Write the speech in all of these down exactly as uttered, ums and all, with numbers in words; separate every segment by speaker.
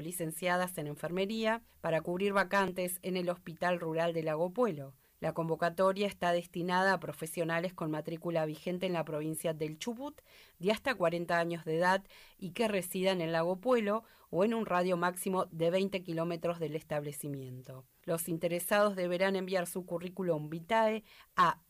Speaker 1: licenciadas en enfermería para cubrir vacantes en el Hospital Rural de Lago Puelo. La convocatoria está destinada a profesionales con matrícula vigente en la provincia del Chubut de hasta cuarenta años de edad y que residan en Lago Puelo o en un radio máximo de veinte kilómetros del establecimiento. Los interesados deberán enviar su currículum vitae a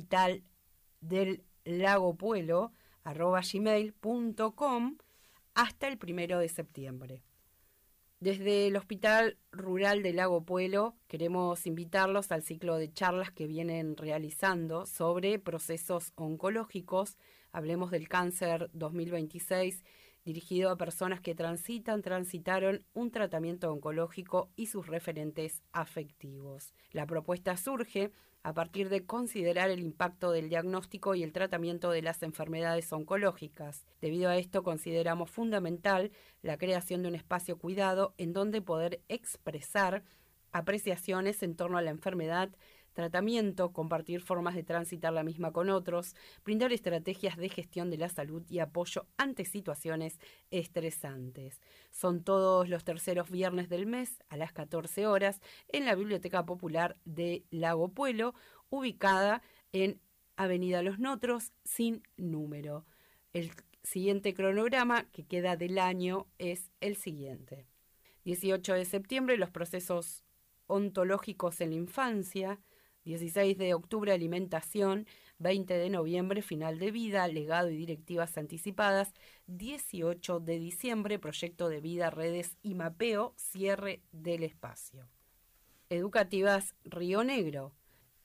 Speaker 1: hospitaldellagopuelo arroba gmail punto com hasta el primero de septiembre. Desde el Hospital Rural de Lago Puelo queremos invitarlos al ciclo de charlas que vienen realizando sobre procesos oncológicos. Hablemos del cáncer dos mil veintiséis, dirigido a personas que transitan, transitaron un tratamiento oncológico y sus referentes afectivos. La propuesta surge a partir de considerar el impacto del diagnóstico y el tratamiento de las enfermedades oncológicas. Debido a esto, consideramos fundamental la creación de un espacio cuidado en donde poder expresar apreciaciones en torno a la enfermedad, tratamiento, compartir formas de transitar la misma con otros, brindar estrategias de gestión de la salud y apoyo ante situaciones estresantes. Son todos los terceros viernes del mes a las catorce horas en la Biblioteca Popular de Lago Puelo, ubicada en Avenida Los Notros, sin número. El siguiente cronograma que queda del año es el siguiente. dieciocho de septiembre, los procesos ontológicos en la infancia. dieciséis de octubre, alimentación. veinte de noviembre, final de vida, legado y directivas anticipadas. dieciocho de diciembre, proyecto de vida, redes y mapeo, cierre del espacio. Educativas Río Negro.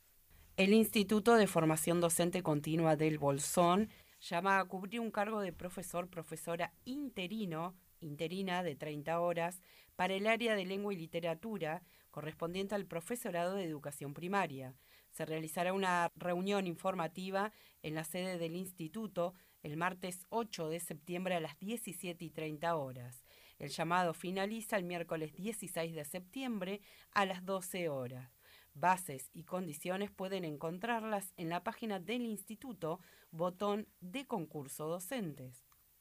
Speaker 1: El Instituto de Formación Docente Continua del Bolsón llama a cubrir un cargo de profesor, profesora interino, interina de treinta horas para el área de lengua y literatura correspondiente al profesorado de educación primaria. Se realizará una reunión informativa en la sede del instituto el martes ocho de septiembre a las diecisiete y treinta horas. El llamado finaliza el miércoles dieciséis de septiembre a las doce horas. Bases y condiciones pueden encontrarlas en la página del instituto, botón de concurso docentes.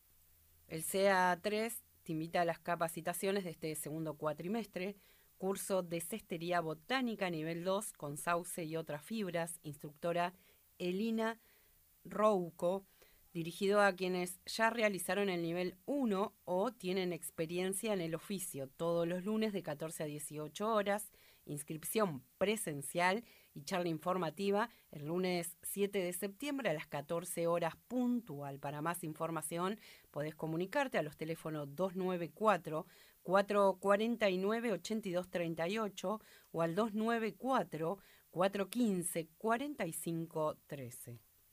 Speaker 1: El C A tres te invita a las capacitaciones de este segundo cuatrimestre, curso de cestería botánica nivel dos con sauce y otras fibras, instructora Elina Rouco, dirigido a quienes ya realizaron el nivel uno o tienen experiencia en el oficio, todos los lunes de catorce a dieciocho horas, inscripción presencial y charla informativa el lunes siete de septiembre a las catorce horas puntual. Para más información podés comunicarte a los teléfonos dos nueve cuatro, cuatro cuatro nueve, ocho dos tres ocho o al dos nueve cuatro, cuatro uno cinco, cuatro cinco uno tres.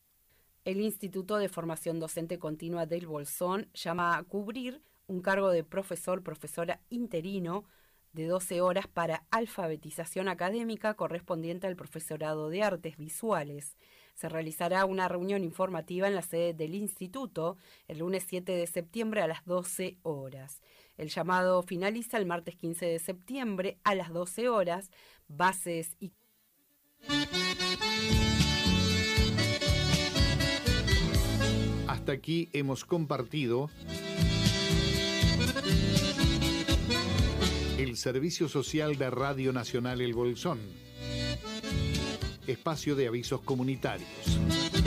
Speaker 1: El Instituto de Formación Docente Continua del Bolsón llama a cubrir un cargo de profesor, profesora interino de doce horas para alfabetización académica correspondiente al profesorado de artes visuales. Se realizará una reunión informativa en la sede del instituto el lunes siete de septiembre a las doce horas. El llamado finaliza el martes quince de septiembre a las doce horas. Bases y
Speaker 2: Hasta aquí hemos compartido el Servicio Social de Radio Nacional El Bolsón, espacio de avisos comunitarios.